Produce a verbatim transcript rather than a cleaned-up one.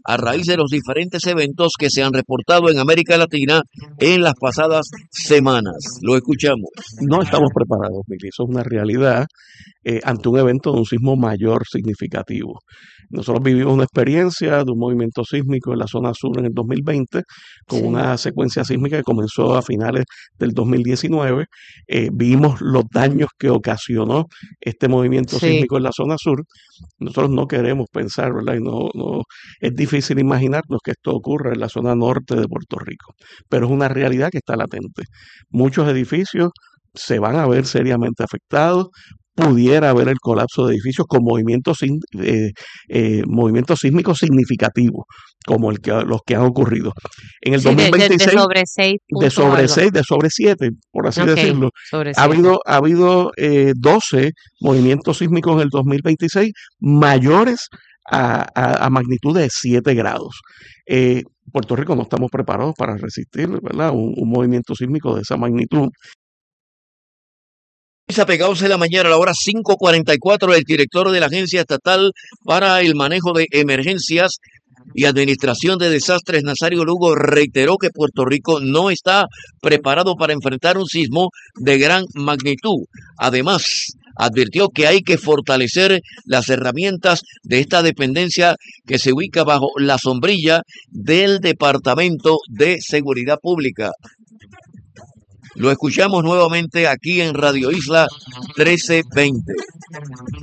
a raíz de los diferentes eventos que se han reportado en América Latina en las pasadas semanas. Lo escuchamos. No estamos preparados, Mili, eso es una realidad eh, ante un evento de un sismo mayor significativo. Nosotros vivimos una experiencia de un movimiento sísmico en la zona sur en el dos mil veinte, con Sí. una secuencia sísmica que comenzó a finales del dos mil diecinueve. Eh, vimos los daños que ocasionó este movimiento Sí. sísmico en la zona sur. Nosotros no queremos pensar, ¿verdad? Y no, no, es difícil imaginarnos que esto ocurra en la zona norte de Puerto Rico, pero es una realidad que está latente. Muchos edificios se van a ver seriamente afectados. Pudiera haber el colapso de edificios con movimientos, sin- eh, eh, movimientos sísmicos significativos, como el que, los que han ocurrido. En el Sí, de, de, de 2026, sobre seis de puntos sobre algo. seis, de sobre siete, por así Ok, decirlo, sobre ha siete. habido, ha habido eh, doce movimientos sísmicos en el dos mil veintiséis mayores a, a- a magnitud de siete grados. Eh, Puerto Rico no estamos preparados para resistir, ¿verdad? Un, un movimiento sísmico de esa magnitud. Apegados en la mañana a la hora cinco cuarenta y cuatro, el director de la Agencia Estatal para el Manejo de Emergencias y Administración de Desastres, Nazario Lugo, reiteró que Puerto Rico no está preparado para enfrentar un sismo de gran magnitud. Además, advirtió que hay que fortalecer las herramientas de esta dependencia que se ubica bajo la sombrilla del Departamento de Seguridad Pública. Lo escuchamos nuevamente aquí en Radio Isla trece veinte.